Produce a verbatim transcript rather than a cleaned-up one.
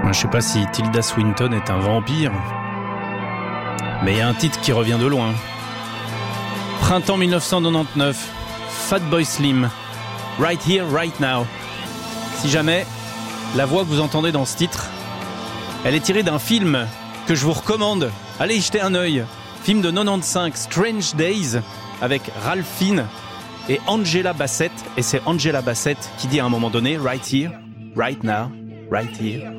Je sais pas si Tilda Swinton est un vampire, mais il y a un titre qui revient de loin. Printemps dix-neuf cent quatre-vingt-dix-neuf, Fatboy Slim, Right Here, Right Now. Si jamais, la voix que vous entendez dans ce titre, elle est tirée d'un film que je vous recommande. Allez y jeter un œil. Film de quatre-vingt-quinze, Strange Days, avec Ralph Fiennes et Angela Bassett. Et c'est Angela Bassett qui dit à un moment donné, Right Here, Right Now, Right Here.